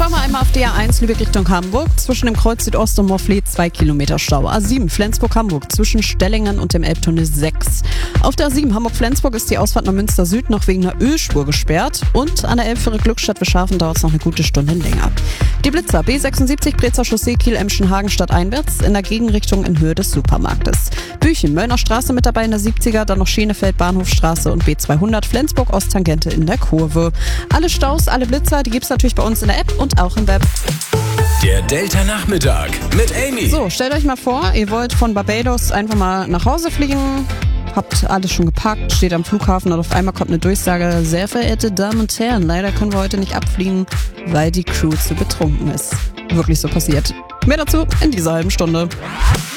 Schauen wir einmal auf die A1 Lübeck Richtung Hamburg. Zwischen dem Kreuz Südost und Morfleet 2 Kilometer Stau. A7 Flensburg-Hamburg zwischen Stellingen und dem Elbtunnel 6. Auf der A7 Hamburg-Flensburg ist die Ausfahrt nach Münster Süd noch wegen einer Ölspur gesperrt. Und an der Elbführer Glückstadt Wischhafen dauert es noch eine gute Stunde länger. Die Blitzer B76 Brezer Chaussee Kiel-Emschenhagen stadteinwärts in der Gegenrichtung in Höhe des Supermarktes. Büchen Möllner Straße mit dabei in der 70er, dann noch Schenefeld Bahnhofstraße und B200 Flensburg Osttangente in der Kurve. Alle Staus, alle Blitzer, die gibt's natürlich bei uns in der App und auch im Web. Der Delta Nachmittag mit Amy. So, stellt euch mal vor, ihr wollt von Barbados einfach mal nach Hause fliegen, habt alles schon gepackt, steht am Flughafen und auf einmal kommt eine Durchsage: Sehr verehrte Damen und Herren, leider können wir heute nicht abfliegen, weil die Crew zu betrunken ist. Wirklich so passiert. Mehr dazu in dieser halben Stunde.